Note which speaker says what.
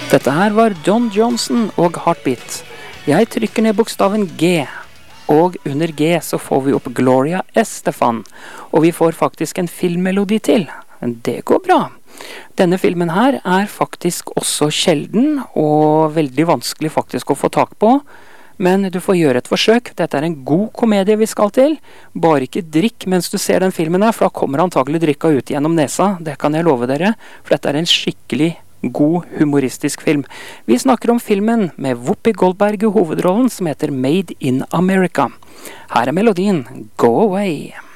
Speaker 1: Dette her var Don Johnson og Heartbeat. Jeg trykker ned bokstaven G, og under G så får vi opp Gloria Estefan, og vi får faktisk en filmmelodi til. Det går bra. Denne filmen her er faktisk også sjelden, og veldig vanskelig faktisk å få tak på, men du får gjøre et forsøk. Dette er en god komedie vi skal til. Bare ikke drikk mens du ser den filmen her, for da kommer antagelig drikka ut gjennom nesa. Det kan jeg love dere, for dette er en skikkelig god humoristisk film. Vi snakker om filmen med Whoopi Goldberg i hovedrollen som heter Made in America. Her er melodien Go Away.